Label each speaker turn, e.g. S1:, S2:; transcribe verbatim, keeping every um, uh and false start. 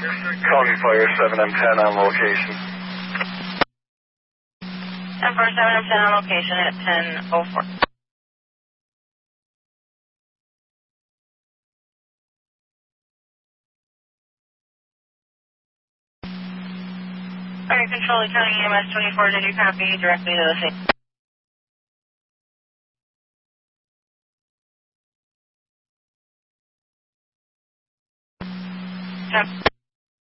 S1: Calling Fire seven M ten on location.
S2: ten four seven M ten on location at ten oh four. Fire Control, County E M S twenty-four, did you copy directly to the scene? Yep.